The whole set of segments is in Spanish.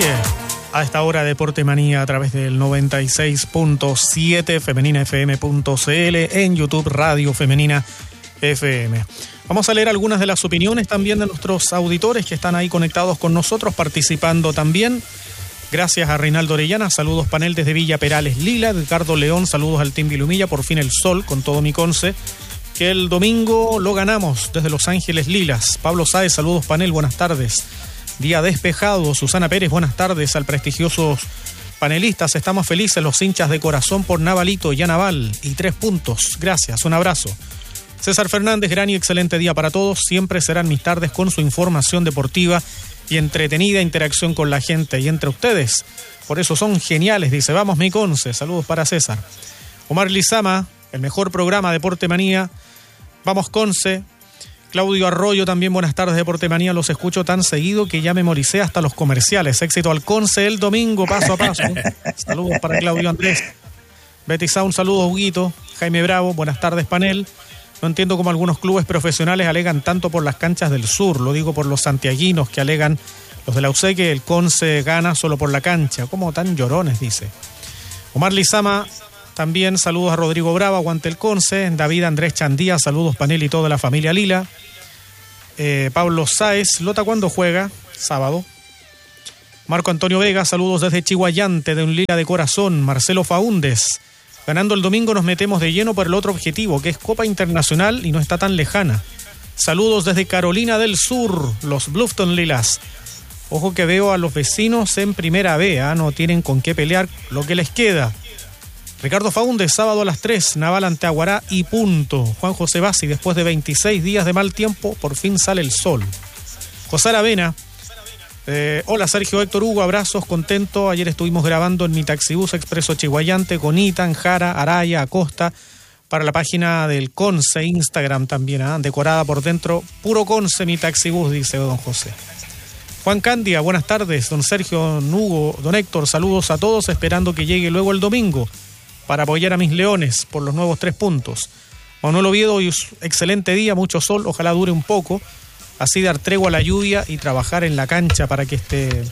Sigue a esta hora Deporte Manía a través del 96.7 femeninafm.cl, en YouTube Radio Femenina FM. Vamos a leer algunas de las opiniones también de nuestros auditores que están ahí conectados con nosotros, participando también. Gracias a Reinaldo Orellana, saludos panel desde Villa Perales Lila. Edgardo León, saludos al Team Vilumilla, por fin el sol con todo mi Conce, que el domingo lo ganamos desde Los Ángeles Lilas. Pablo Sáez, saludos panel, buenas tardes. Día despejado. Susana Pérez, buenas tardes al prestigiosos panelistas. Estamos felices los hinchas de corazón por Navalito y a Naval, y 3 puntos. Gracias, un abrazo. César Fernández, gran y excelente día para todos. Siempre serán mis tardes con su información deportiva y entretenida interacción con la gente y entre ustedes. Por eso son geniales, dice. Vamos mi Conce. Saludos para César. Omar Lizama, el mejor programa Deporte Manía. Vamos Conce. Claudio Arroyo también, buenas tardes Deporte Manía. Los escucho tan seguido que ya memoricé hasta los comerciales. Éxito al Conce el domingo, paso a paso. Saludos para Claudio Andrés. Betty Sound, saludos Huguito. Jaime Bravo, buenas tardes panel. No entiendo cómo algunos clubes profesionales alegan tanto por las canchas del sur. Lo digo por los santiaguinos que alegan los de la UC que el Conce gana solo por la cancha. ¿Cómo tan llorones? Dice. Omar Lizama, también saludos a Rodrigo Bravo, aguante el Conce. David Andrés Chandía, saludos panel y toda la familia Lila. Pablo Sáez, Lota, ¿cuándo juega? Sábado. Marco Antonio Vega, saludos desde Chihuayante, de un Lila de corazón. Marcelo Faúndez, ganando el domingo nos metemos de lleno por el otro objetivo, que es Copa Internacional y no está tan lejana. Saludos desde Carolina del Sur, los Bluffton Lilas. Ojo que veo a los vecinos en primera B, no tienen con qué pelear lo que les queda. Ricardo Faúndez, sábado a las 3, Naval ante Aguará y punto. Juan José Bassi, después de 26 días de mal tiempo, por fin sale el sol. José Aravena, hola Sergio, Héctor Hugo, abrazos, contento. Ayer estuvimos grabando en mi taxibús expreso Chihuayante con Itan, Jara, Araya, Acosta, para la página del Conce, Instagram también, decorada por dentro. Puro Conce mi taxibús, dice don José. Juan Candia, buenas tardes. Don Sergio, don Hugo, don Héctor, saludos a todos, esperando que llegue luego el domingo para apoyar a mis leones por los nuevos 3 puntos. Manuel Oviedo, hoy es excelente día, mucho sol, ojalá dure un poco, así dar tregua a la lluvia y trabajar en la cancha para que esté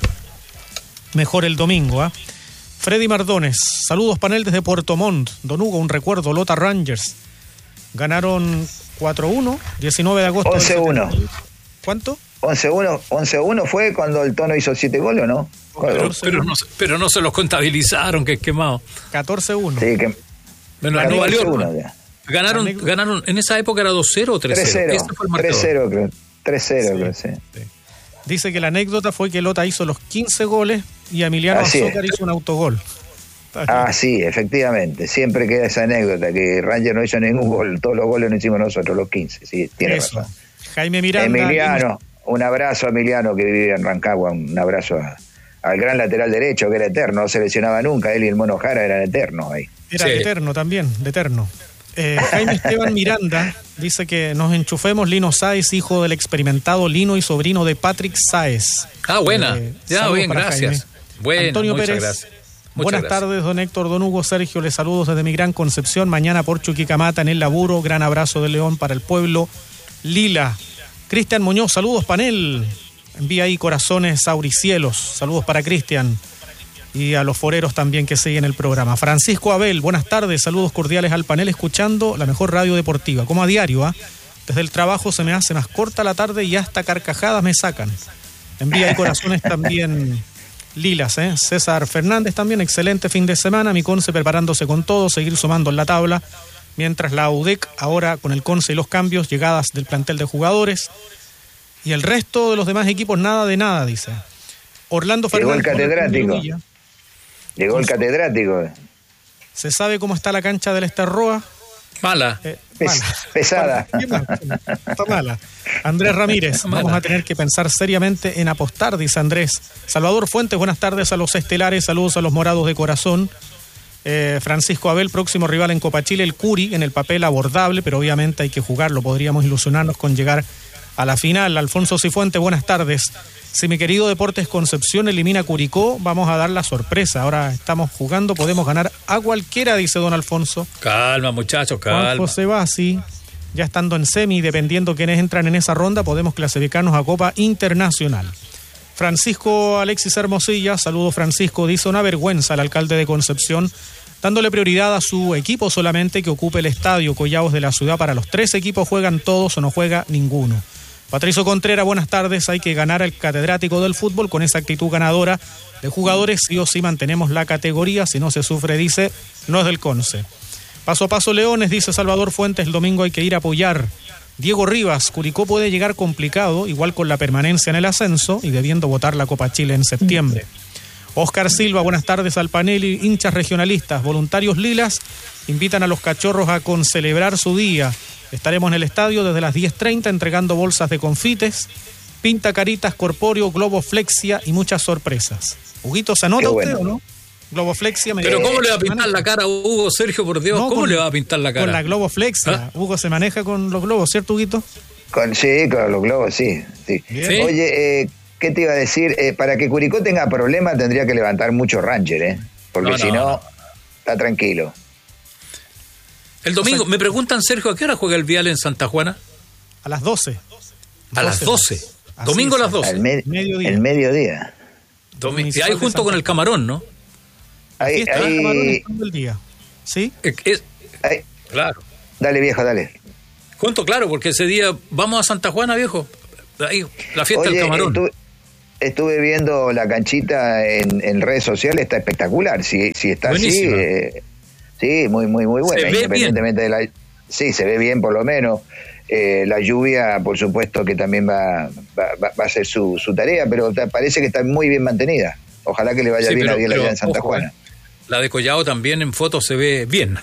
mejor el domingo. Freddy Mardones, saludos panel desde Puerto Montt. Don Hugo, un recuerdo, Lota Rangers. Ganaron 4-1, 19 de agosto. 11-1. ¿Cuánto? 11-1 fue cuando el Tono hizo 7 goles, ¿no? Pero no se los contabilizaron, que es quemado. 14-1. Sí, que bueno, no valió. Ganaron, en esa época era 2-0 o 3-0. 3-0 creo. 3-0 creo, sí. Dice que la anécdota fue que Lota hizo los 15 goles y Emiliano Azócar hizo un autogol. Sí, efectivamente. Siempre queda esa anécdota, que Ranger no hizo ningún gol. Todos los goles lo hicimos nosotros, los 15. Sí, tiene razón. Jaime Miranda. Emiliano, un abrazo a Emiliano que vive en Rancagua. Un abrazo al gran lateral derecho, que era eterno, no se lesionaba nunca. Él y el Mono Jara eran eternos ahí. Era eterno también, de eterno. Jaime Esteban Miranda dice que nos enchufemos. Lino Sáez, hijo del experimentado Lino y sobrino de Patrick Sáez. Buena. Bien, gracias. Bueno, Antonio Pérez. Gracias. Buenas tardes, don Héctor, don Hugo, Sergio, les saludos desde mi gran Concepción. Mañana por Chuquicamata en el laburo. Gran abrazo de León para el pueblo Lila. Cristian Muñoz, saludos panel. Envía ahí corazones auricielos. Saludos para Cristian y a los foreros también que siguen el programa. Francisco Abel, buenas tardes, saludos cordiales al panel, escuchando la mejor radio deportiva, como a diario. Desde el trabajo se me hace más corta la tarde y hasta carcajadas me sacan. Envía ahí corazones también lilas. César Fernández también, excelente fin de semana. Mi Conce preparándose con todo, seguir sumando en la tabla, mientras la UDEC ahora con el Conce y los cambios, llegadas del plantel de jugadores, y el resto de los demás equipos nada de nada, dice. Orlando Fernández. Llegó el catedrático. ¿Se sabe cómo está la cancha del Esterroa? Mala. Pesada. Está mala. Andrés Ramírez, vamos a tener que pensar seriamente en apostar, dice Andrés. Salvador Fuentes, buenas tardes a los estelares, saludos a los morados de corazón. Francisco Abel, próximo rival en Copa Chile, el Curi, en el papel abordable, pero obviamente hay que jugarlo, podríamos ilusionarnos con llegar a la final. Alfonso Cifuentes, buenas tardes. Si mi querido Deportes Concepción elimina a Curicó, vamos a dar la sorpresa. Ahora estamos jugando, podemos ganar a cualquiera, dice don Alfonso. Calma, muchachos, calma. Juan José Bassi, ya estando en semi, dependiendo quiénes entran en esa ronda, podemos clasificarnos a Copa Internacional. Francisco Alexis Hermosilla, saludo Francisco, dice: una vergüenza el alcalde de Concepción, dándole prioridad a su equipo solamente que ocupe el estadio Collados de la ciudad. Para los 3 equipos juegan todos o no juega ninguno. Patricio Contreras, buenas tardes. Hay que ganar al catedrático del fútbol con esa actitud ganadora de jugadores. Sí o sí mantenemos la categoría. Si no se sufre, dice, no es del Conce. Paso a paso Leones, dice Salvador Fuentes. El domingo hay que ir a apoyar. Diego Rivas, Curicó puede llegar complicado, igual con la permanencia en el ascenso y debiendo votar la Copa Chile en septiembre. Oscar Silva, buenas tardes al panel. Hinchas regionalistas, voluntarios lilas, invitan a los cachorros a concelebrar su día. Estaremos en el estadio desde las 10:30 entregando bolsas de confites, pinta caritas, corpóreo, globoflexia y muchas sorpresas. Huguito, ¿se anota usted o no? Globoflexia. Pero ¿cómo le va a pintar la cara a Hugo, Sergio, por Dios? No, ¿cómo le va a pintar la cara? Con la globoflexia. ¿Ah? Hugo se maneja con los globos, ¿cierto, Huguito? Sí, con los globos, sí. ¿Sí? Oye, ¿qué te iba a decir? Para que Curicó tenga problemas tendría que levantar mucho Ranger, porque si no, está tranquilo. El domingo, me preguntan, Sergio, ¿a qué hora juega el Vial en Santa Juana? A las 12. A las 12. Domingo a las 12. Mediodía. El mediodía. Y ahí junto con el Camarón, ¿no? Ahí Camarón todo el día. ¿Sí? Claro. Dale, viejo, dale. Cuento claro, porque ese día vamos a Santa Juana, viejo. Ahí, la fiesta del Camarón. Estuve viendo la canchita en redes sociales, está espectacular. Si está buenísima. Así, sí, muy buena. Independientemente de la... Sí, se ve bien por lo menos. La lluvia, por supuesto, que también va a hacer su tarea, pero parece que está muy bien mantenida. Ojalá que le vaya bien a Biel allá en Santa Juana. La de Collado también en fotos se ve bien,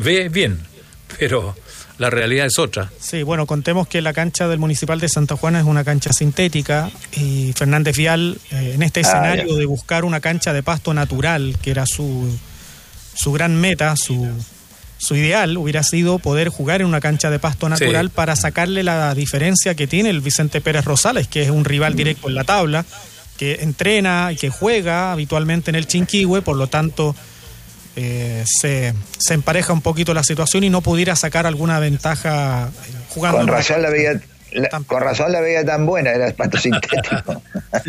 pero la realidad es otra. Sí, bueno, contemos que la cancha del Municipal de Santa Juana es una cancha sintética y Fernández Vial, en este escenario de buscar una cancha de pasto natural, que era su gran meta, su ideal, hubiera sido poder jugar en una cancha de pasto natural para sacarle la diferencia que tiene el Vicente Pérez Rosales, que es un rival directo en la tabla, que entrena y que juega habitualmente en el Chinquihue, por lo tanto se empareja un poquito la situación y no pudiera sacar alguna ventaja jugando. Con razón la veía tan buena, era el pasto sintético.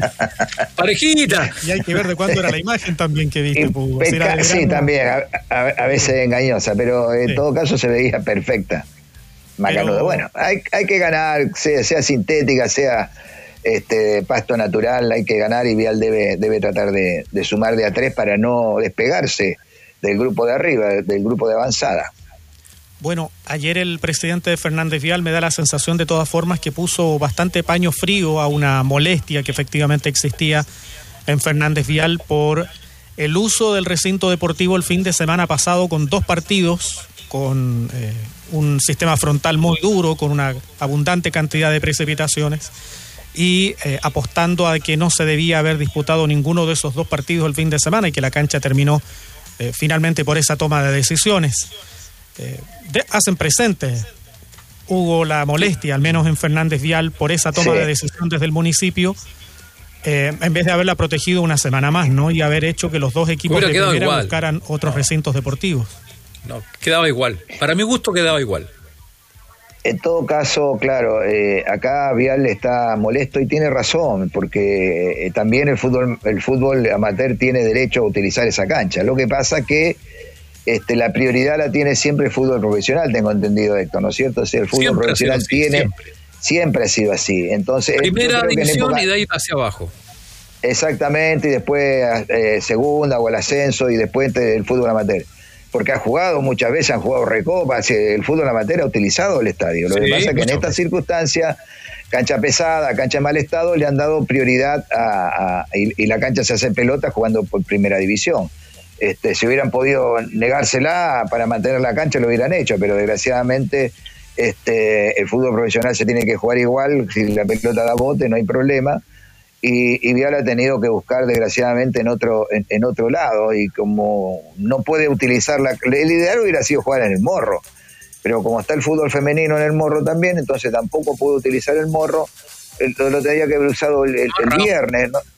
Parejita. Y hay que ver de cuándo era la imagen también que viste. Sí, también, a veces engañosa, pero en todo caso se veía perfecta. Macanudo. Bueno, hay que ganar, sea sintética, sea pasto natural, hay que ganar y Vial debe tratar de sumar de a 3 para no despegarse del grupo de arriba, del grupo de avanzada. Bueno, ayer el presidente de Fernández Vial me da la sensación de todas formas que puso bastante paño frío a una molestia que efectivamente existía en Fernández Vial por el uso del recinto deportivo el fin de semana pasado con 2 partidos, con un sistema frontal muy duro, con una abundante cantidad de precipitaciones y apostando a que no se debía haber disputado ninguno de esos 2 partidos el fin de semana y que la cancha terminó finalmente por esa toma de decisiones. Hacen presente, Hugo, la molestia, al menos en Fernández Vial, por esa toma de decisión desde el municipio, en vez de haberla protegido una semana más, ¿no? Y haber hecho que los 2 equipos de primera buscaran otros recintos deportivos. No, quedaba igual. Para mi gusto quedaba igual. En todo caso, claro, acá Vial está molesto y tiene razón, porque también el fútbol amateur tiene derecho a utilizar esa cancha. Lo que pasa que la prioridad la tiene siempre el fútbol profesional, tengo entendido, Héctor, ¿no es cierto? O sea, el fútbol profesional siempre ha sido así. Entonces, primera división y de ahí hacia abajo. Exactamente, y después segunda o el ascenso y después el fútbol amateur. Porque muchas veces han jugado recopas, el fútbol amateur ha utilizado el estadio. Lo que pasa es que en estas circunstancias, cancha pesada, cancha en mal estado, le han dado prioridad y la cancha se hace pelota jugando por primera división. Si hubieran podido negársela para mantener la cancha, lo hubieran hecho, pero desgraciadamente el fútbol profesional se tiene que jugar igual, si la pelota da bote no hay problema, y Vial ha tenido que buscar desgraciadamente en otro lado, y como no puede utilizar el ideal hubiera sido jugar en el Morro, pero como está el fútbol femenino en el Morro también, entonces tampoco pudo utilizar el Morro, lo tenía que haber usado el viernes, ¿no?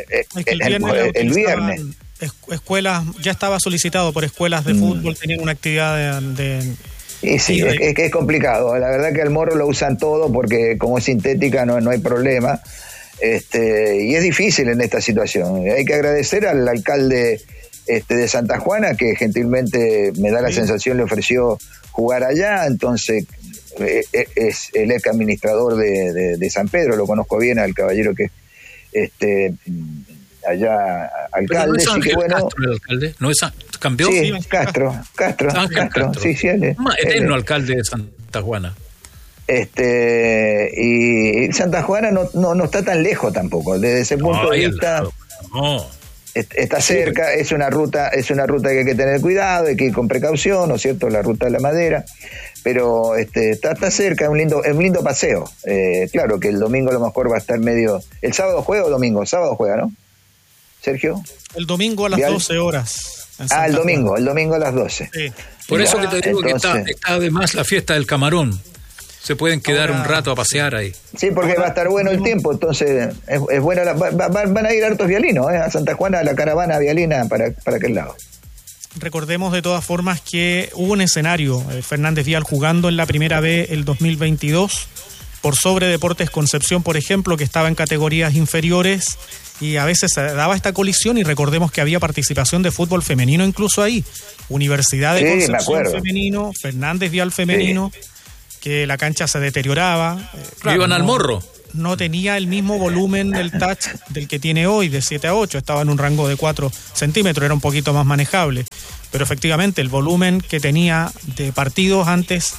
El viernes. Escuelas, ya estaba solicitado por escuelas de fútbol, tenían una actividad sí, es que es complicado. La verdad que el Morro lo usan todo porque como es sintética no hay problema. Y es difícil en esta situación. Hay que agradecer al alcalde de Santa Juana, que gentilmente me da la sensación le ofreció jugar allá, entonces es el ex administrador de San Pedro, lo conozco bien al caballero que allá alcalde. No es sí que bueno, Castro el alcalde, ¿no es cambió? Sí, Castro. Sí, Eterno alcalde de Santa Juana. Y Santa Juana no está tan lejos tampoco, desde ese punto de vista. Está cerca, es una ruta que hay que tener cuidado, hay que ir con precaución, ¿no es cierto? La ruta de la madera, pero está cerca, es un lindo paseo. Claro que el domingo a lo mejor va a estar medio. ¿El sábado juega o domingo? Sábado juega, ¿no? Sergio. El domingo a las 12 horas. El domingo a las 12. Sí. Por eso que te digo que está además la fiesta del camarón. Se pueden quedar un rato a pasear ahí. Sí, porque va a estar bueno el tiempo, entonces es buena. Van a ir hartos vialinos a Santa Juana, a la caravana vialina para aquel lado. Recordemos de todas formas que hubo un escenario, Fernández Vial jugando en la Primera B el 2022, por sobre Deportes Concepción, por ejemplo, que estaba en categorías inferiores, y a veces se daba esta colisión, y recordemos que había participación de fútbol femenino incluso ahí. Universidad de Concepción femenino, Fernández Vial femenino. Sí. Que la cancha se deterioraba. Claro, iban al morro. No tenía el mismo volumen del touch del que tiene hoy, de 7 a 8, estaba en un rango de 4 centímetros, era un poquito más manejable. Pero efectivamente el volumen que tenía de partidos antes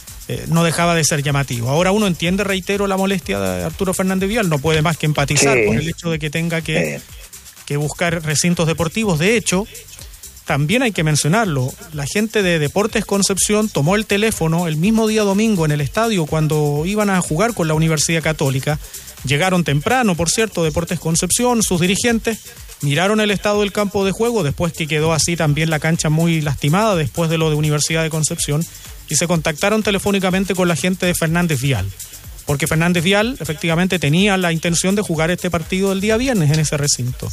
no dejaba de ser llamativo. Ahora uno entiende, reitero, la molestia de Arturo Fernández Vial, no puede más que empatizar con el hecho de que tenga que buscar recintos deportivos. De hecho, también hay que mencionarlo, la gente de Deportes Concepción tomó el teléfono el mismo día domingo en el estadio cuando iban a jugar con la Universidad Católica. Llegaron temprano, por cierto, Deportes Concepción, sus dirigentes, miraron el estado del campo de juego, después que quedó así también la cancha muy lastimada después de lo de Universidad de Concepción, y se contactaron telefónicamente con la gente de Fernández Vial, porque Fernández Vial efectivamente tenía la intención de jugar este partido el día viernes en ese recinto.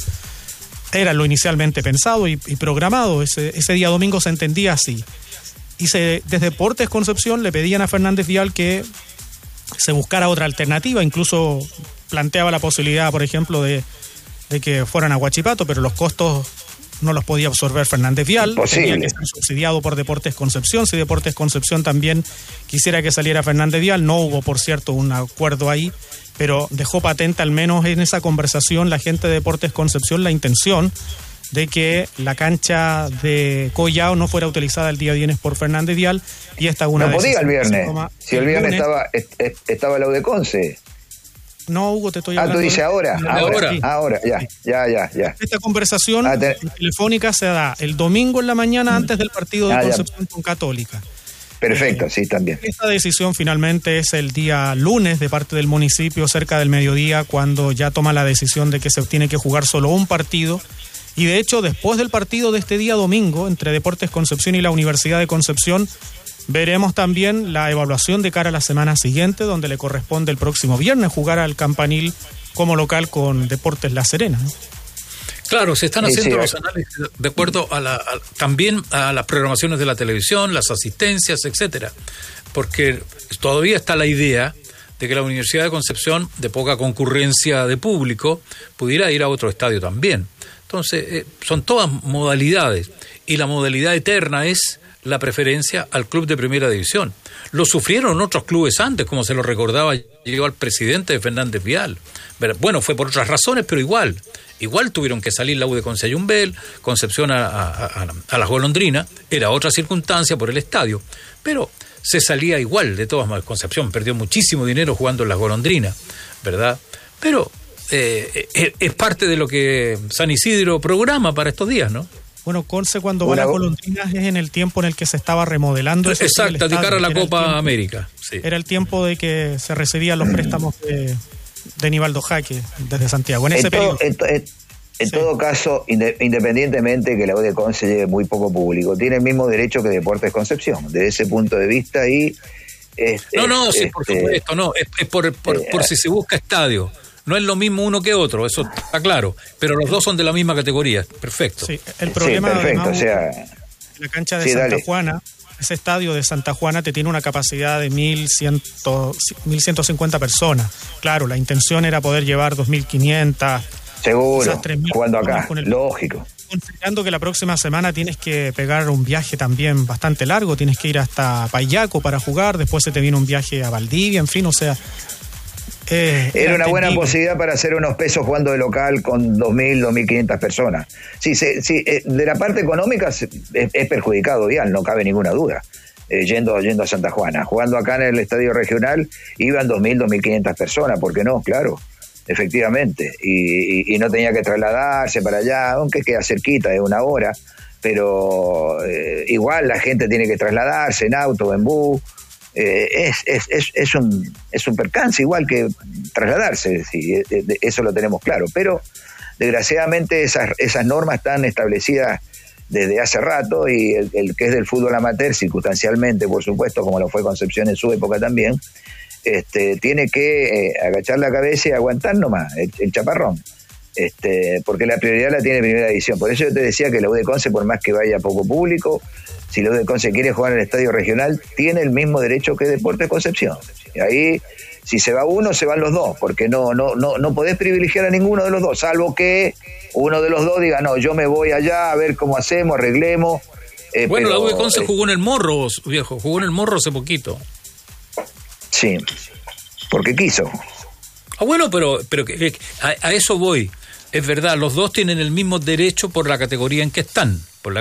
Era lo inicialmente pensado y programado, ese día domingo se entendía así. Y desde Deportes Concepción le pedían a Fernández Vial que se buscara otra alternativa, incluso planteaba la posibilidad, por ejemplo, de que fueran a Huachipato, pero los costos no los podía absorber Fernández Vial, tenía que ser subsidiado por Deportes Concepción. Si Deportes Concepción también quisiera que saliera Fernández Vial, no hubo, por cierto, un acuerdo ahí, pero dejó patente al menos en esa conversación la gente de Deportes Concepción la intención de que la cancha de Collao no fuera utilizada el día viernes por Fernández Vial, y esta una no podía el viernes, si el viernes estaba la UDECONCE. No, Hugo, te estoy hablando. Tú dices ahora, ya. Esta conversación telefónica se da el domingo en la mañana antes del partido de Concepción con Católica. Perfecto, sí, también. Esta decisión finalmente es el día lunes de parte del municipio, cerca del mediodía, cuando ya toma la decisión de que se tiene que jugar solo un partido. Y de hecho, después del partido de este día domingo entre Deportes Concepción y la Universidad de Concepción, veremos también la evaluación de cara a la semana siguiente, donde le corresponde el próximo viernes jugar al Campanil como local con Deportes La Serena, ¿no? Claro, se están haciendo los análisis de acuerdo también a las programaciones de la televisión, las asistencias, etcétera, porque todavía está la idea de que la Universidad de Concepción, de poca concurrencia de público, pudiera ir a otro estadio también. Entonces, son todas modalidades, y la modalidad eterna es la preferencia al club de primera división. Lo sufrieron otros clubes antes, como se lo recordaba yo al presidente de Fernández Vial. Bueno, fue por otras razones, pero igual tuvieron que salir la U de Concepción, Concepción a las Golondrinas, era otra circunstancia por el estadio, pero se salía igual, de todas maneras. Concepción perdió muchísimo dinero jugando en las Golondrinas, ¿verdad? Pero es parte de lo que San Isidro programa para estos días, ¿no? Bueno, Conce cuando va a las Golondrinas es en el tiempo en el que se estaba remodelando. Exacto, de cara a la Copa América. Sí. Era el tiempo de que se recibían los préstamos de Nivaldo Jaque desde Santiago. En todo caso, independientemente que la U de Conce lleve muy poco público, tiene el mismo derecho que Deportes Concepción. Desde ese punto de vista, y sí, por supuesto, no. Es por si se busca estadio. No es lo mismo uno que otro, eso está claro, pero los dos son de la misma categoría. Perfecto. Sí, el problema perfecto, además, la cancha de Santa Juana ese estadio de Santa Juana te tiene una capacidad de 1.150 personas. Claro, la intención era poder llevar 2.500. Seguro, jugando acá, lógico. Considerando que la próxima semana tienes que pegar un viaje también bastante largo, tienes que ir hasta Payaco para jugar, después se te viene un viaje a Valdivia, en fin, o sea... Era una buena posibilidad para hacer unos pesos jugando de local con 2.000, 2.500 personas. Sí, de la parte económica es perjudicado Vial, no cabe ninguna duda. Yendo a Santa Juana, jugando acá en el estadio regional, iban 2.000, 2.500 personas, ¿por qué no? Claro, efectivamente. Y no tenía que trasladarse para allá, aunque queda cerquita, de 1 hora, pero igual la gente tiene que trasladarse en auto, en bus. Es un percance igual que trasladarse, sí, eso lo tenemos claro, pero desgraciadamente esas normas están establecidas desde hace rato, y el que es del fútbol amateur, circunstancialmente por supuesto, como lo fue Concepción en su época también, tiene que agachar la cabeza y aguantar nomás el chaparrón, porque la prioridad la tiene Primera División. Por eso yo te decía que la U de Conce, por más que vaya poco público, si la U de Conce quiere jugar en el estadio regional, tiene el mismo derecho que Deportes Concepción. Y ahí, si se va uno, se van los dos, porque no podés privilegiar a ninguno de los dos, salvo que uno de los dos diga, no, yo me voy allá a ver cómo hacemos, arreglemos. Bueno, la U de Conce jugó en el Morro, viejo, jugó en el Morro hace poquito. Sí, porque quiso. Bueno, pero a eso voy. Es verdad, los dos tienen el mismo derecho por la categoría en que están,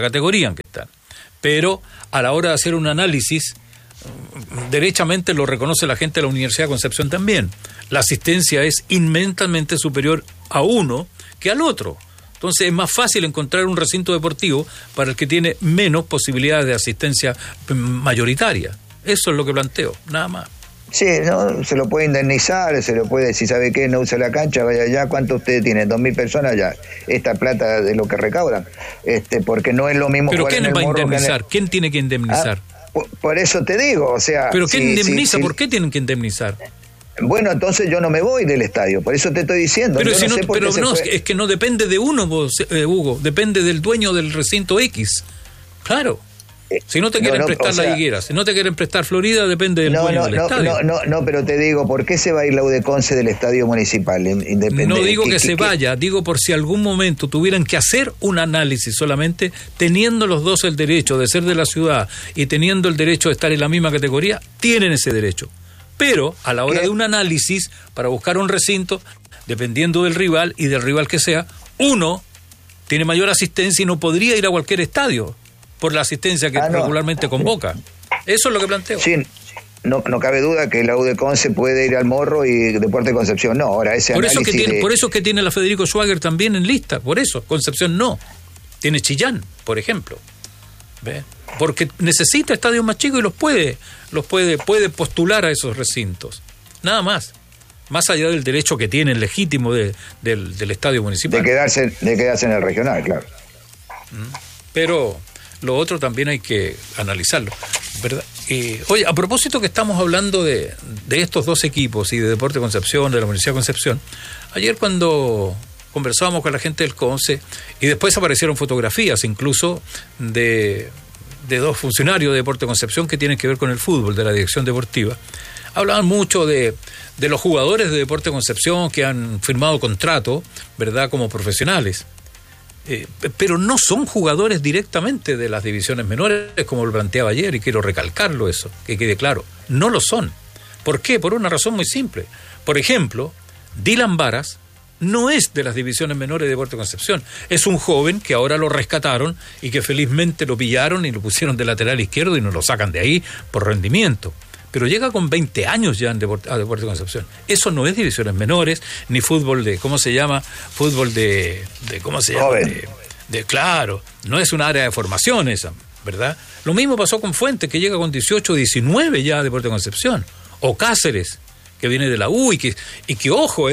pero a la hora de hacer un análisis, derechamente lo reconoce la gente de la Universidad de Concepción también. La asistencia es inmensamente superior a uno que al otro. Entonces es más fácil encontrar un recinto deportivo para el que tiene menos posibilidades de asistencia mayoritaria. Eso es lo que planteo, nada más. Sí, no, se lo puede indemnizar, se lo puede decir, ¿sabe qué? No usa la cancha, vaya allá. ¿Cuánto ustedes tienen? 2.000 personas ya. Esta plata de lo que recaudan. Porque no es lo mismo. ¿Pero quién va a indemnizar? ¿Quién tiene que indemnizar? Por eso te digo, o sea... ¿Pero quién indemniza? ¿Por qué tienen que indemnizar? Bueno, entonces yo no me voy del estadio, por eso te estoy diciendo. Pero, es que no depende de uno, Hugo, depende del dueño del recinto X. Claro. Si no te quieren prestar la Higuera, si no te quieren prestar Florida, depende del dueño del estadio. No, pero te digo, ¿por qué se va a ir la U de Conce del estadio municipal independiente? No digo que se vaya, digo por si algún momento tuvieran que hacer un análisis solamente, teniendo los dos el derecho de ser de la ciudad y teniendo el derecho de estar en la misma categoría, tienen ese derecho. Pero a la hora de un análisis, para buscar un recinto, dependiendo del rival y del rival que sea, uno tiene mayor asistencia y no podría ir a cualquier estadio por la asistencia que regularmente convoca. Eso es lo que planteo. Sí, no cabe duda que la U de Conce puede ir al Morro y Deportes Concepción no. Ahora ese por eso que tiene la Federico Schwager también en lista, por eso Concepción no. Tiene Chillán, por ejemplo. ¿Ve? Porque necesita estadios más chicos y puede postular a esos recintos. Nada más. Más allá del derecho que tiene legítimo del estadio municipal. De quedarse en el regional, claro. Pero lo otro también hay que analizarlo, ¿verdad? Oye, a propósito que estamos hablando de estos dos equipos y de Deportes Concepción, de la Universidad de Concepción, ayer cuando conversábamos con la gente del CONCE y después aparecieron fotografías incluso de dos funcionarios de Deportes Concepción que tienen que ver con el fútbol, de la dirección deportiva. Hablaban mucho de los jugadores de Deportes Concepción que han firmado contrato, ¿verdad?, como profesionales. Pero no son jugadores directamente de las divisiones menores, como lo planteaba ayer, y quiero recalcarlo eso, que quede claro. No lo son. ¿Por qué? Por una razón muy simple. Por ejemplo, Dylan Varas no es de las divisiones menores de Deportes Concepción. Es un joven que ahora lo rescataron y que felizmente lo pillaron y lo pusieron de lateral izquierdo y nos lo sacan de ahí por rendimiento. Pero llega con 20 años ya a Deportes Concepción. Eso no es divisiones menores, ni fútbol de, ¿cómo se llama? Fútbol de ¿cómo se llama? Claro, no es un área de formación esa, ¿verdad? Lo mismo pasó con Fuentes, que llega con 18, 19 ya a Deportes Concepción. O Cáceres, que viene de la U y que ojo,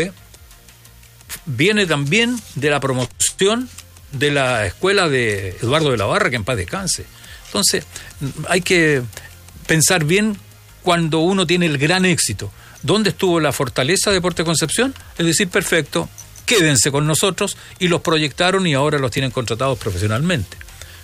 viene también de la promoción de la escuela de Eduardo de la Barra, que en paz descanse. Entonces, hay que pensar bien cuando uno tiene el gran éxito. ¿Dónde estuvo la fortaleza de Deportes Concepción? Es decir, perfecto, quédense con nosotros, y los proyectaron y ahora los tienen contratados profesionalmente.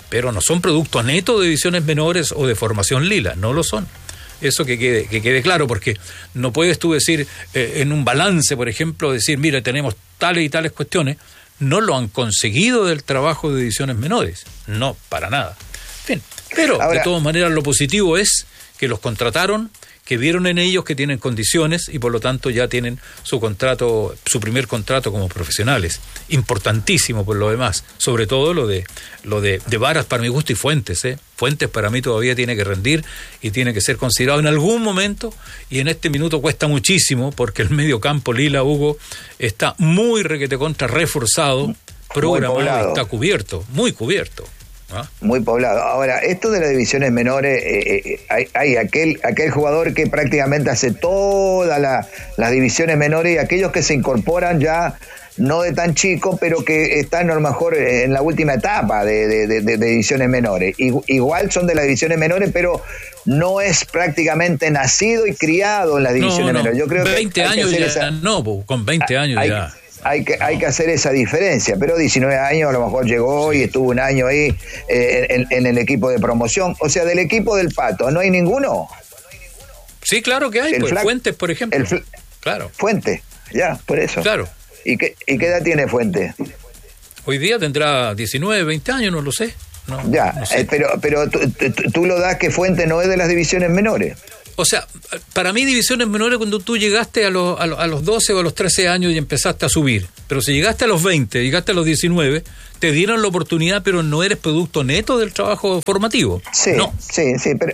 pero no son producto neto de divisiones menores o de formación lila, no lo son. Eso que quede claro, porque no puedes tú decir en un balance, por ejemplo, decir, mira, tenemos tales y tales cuestiones, no lo han conseguido del trabajo de divisiones menores, no, para nada. En fin, pero ahora, de todas maneras lo positivo es que los contrataron, que vieron en ellos que tienen condiciones y por lo tanto ya tienen su contrato, su primer contrato como profesionales. Importantísimo por lo demás, sobre todo lo de Varas para mi gusto y Fuentes. Fuentes para mí todavía tiene que rendir y tiene que ser considerado en algún momento, y en este minuto cuesta muchísimo porque el medio campo Lila, Hugo, está muy requete contra reforzado, programado, está cubierto, muy cubierto. Muy poblado. Ahora, esto de las divisiones menores, hay aquel jugador que prácticamente hace todas las divisiones menores, y aquellos que se incorporan ya no de tan chico, pero que están a lo mejor en la última etapa de divisiones menores. Igual son de las divisiones menores, pero no es prácticamente nacido y criado en las divisiones menores. Yo creo 20 que años ya con 20 años ya. Hay que hacer esa diferencia, pero 19 años a lo mejor llegó y estuvo un año ahí en el equipo de promoción. O sea, del equipo del Pato, ¿no hay ninguno? Sí, claro que hay, Fuentes, por ejemplo. Claro. Fuentes, ya, por eso. Claro. ¿Y qué edad tiene Fuentes? Hoy día tendrá 19, 20 años, no lo sé. No sé. Pero tú lo das que Fuentes no es de las divisiones menores. O sea, para mí divisiones menores cuando tú llegaste a los 12 o a los 13 años y empezaste a subir. Pero si llegaste a los 20, llegaste a los 19, te dieron la oportunidad, pero no eres producto neto del trabajo formativo. Sí, pero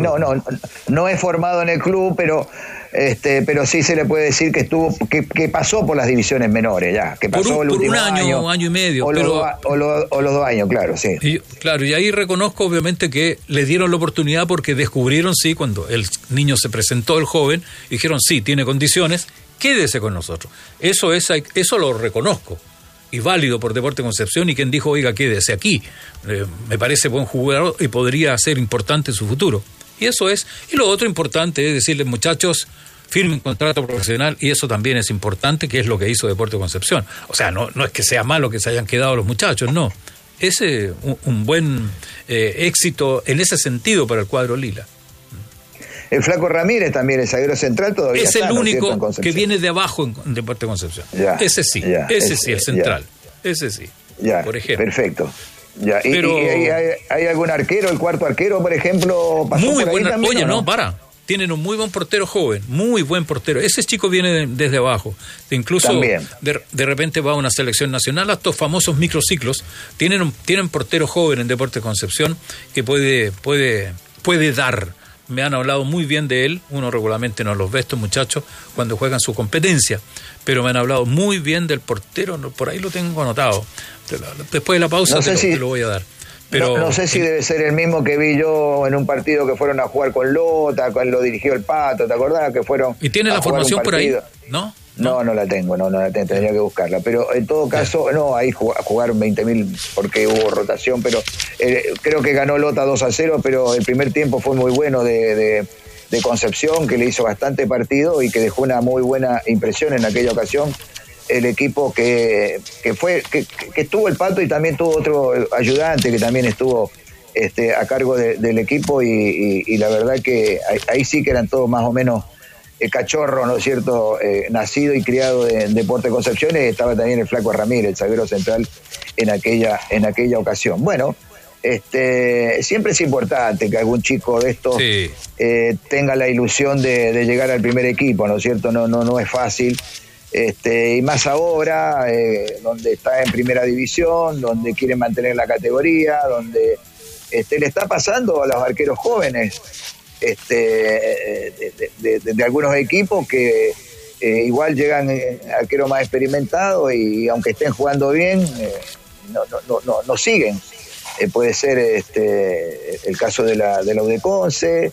no es formado en el club, pero sí se le puede decir que que pasó por las divisiones menores ya, que pasó por un año y medio, o los 2 años, claro, sí. Y ahí reconozco obviamente que le dieron la oportunidad porque descubrieron, sí, cuando el niño se presentó, el joven, dijeron, sí, tiene condiciones, quédese con nosotros. Eso lo reconozco. Y válido por Deportes Concepción, y quien dijo, oiga, quédese aquí, me parece buen jugador y podría ser importante en su futuro. Y eso es. Y lo otro importante es decirles, muchachos, firmen contrato profesional, y eso también es importante, que es lo que hizo Deportes Concepción. O sea, no es que sea malo que se hayan quedado los muchachos, no. Es un buen éxito en ese sentido para el cuadro lila. El Flaco Ramírez también, el zaguero central, todavía es está, el único que viene de abajo en Deportes Concepción. Ese sí, el central. Ese sí, por ejemplo. Perfecto. Ya. Pero, ¿hay algún arquero, el cuarto arquero, por ejemplo, pasó muy por ahí buen, también? Oye, no, tienen un muy buen portero joven, muy buen portero. Ese chico viene desde abajo. Incluso de repente va a una selección nacional. A estos famosos microciclos tienen portero joven en Deportes Concepción que puede dar. Me han hablado muy bien de él. Uno regularmente no los ve, estos muchachos, cuando juegan su competencia. Pero me han hablado muy bien del portero. Por ahí lo tengo anotado. Después de la pausa te lo voy a dar. Pero no sé si debe ser el mismo que vi yo en un partido que fueron a jugar con Lota, cuando lo dirigió el Pato, ¿te acordás? Que fueron. ¿Y tiene la formación por ahí? ¿No? No la tengo, tendría que buscarla. Pero en todo caso, ahí jugaron 20.000 porque hubo rotación, pero creo que ganó Lota 2-0, pero el primer tiempo fue muy bueno de Concepción, que le hizo bastante partido y que dejó una muy buena impresión en aquella ocasión. El equipo que estuvo el Pato, y también tuvo otro ayudante que también estuvo a cargo del equipo, y la verdad que ahí sí que eran todos más o menos cachorros, ¿no es cierto? Nacido y criado en Deportes Concepción, y estaba también el Flaco Ramírez, el zaguero central, en aquella ocasión. Bueno, siempre es importante que algún chico de estos tenga la ilusión de llegar al primer equipo, ¿no es cierto? No es fácil. Y más ahora, donde está en primera división, donde quiere mantener la categoría, donde le está pasando a los arqueros jóvenes de algunos equipos que igual llegan arqueros más experimentados, y aunque estén jugando bien, no siguen. Puede ser el caso de la UDECONCE,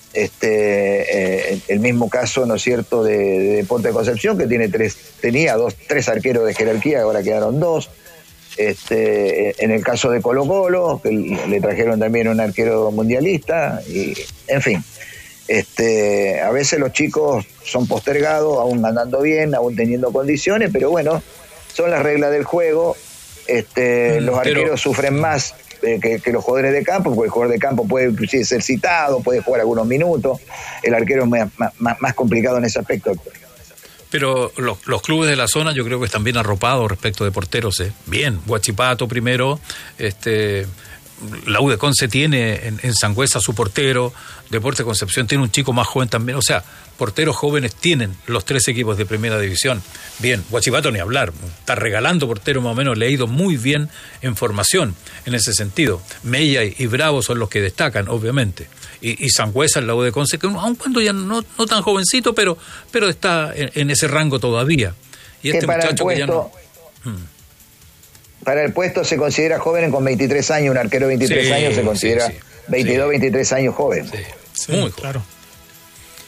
el mismo caso, ¿no es cierto?, de Deportes de Concepción, que tenía tres arqueros de jerarquía, ahora quedaron 2. En el caso de Colo-Colo, que le trajeron también un arquero mundialista, y en fin, a veces los chicos son postergados, aún andando bien, aún teniendo condiciones, pero bueno, son las reglas del juego. los arqueros sufren más que los jugadores de campo, porque el jugador de campo puede inclusive ser citado, puede jugar algunos minutos, el arquero es más complicado en ese aspecto. Pero los clubes de la zona yo creo que están bien arropados respecto de porteros, bien, Huachipato primero, la U de Conce tiene en Sangüesa su portero, Deportes Concepción tiene un chico más joven también, o sea, porteros jóvenes tienen los 3 equipos de primera división. Bien, Huachipato ni hablar, está regalando porteros más o menos, le ha ido muy bien en formación en ese sentido. Mella y Bravo son los que destacan, obviamente. Y Sangüesa, el U de Conce, que aun cuando ya no tan jovencito, pero está en ese rango todavía. Y este muchacho que ya no... Para el puesto se considera joven con 23 años, un arquero de 23 años se considera 22, 23 años joven. Sí, muy claro.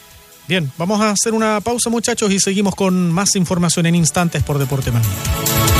Bien, vamos a hacer una pausa, muchachos, y seguimos con más información en instantes por Deporte Manía.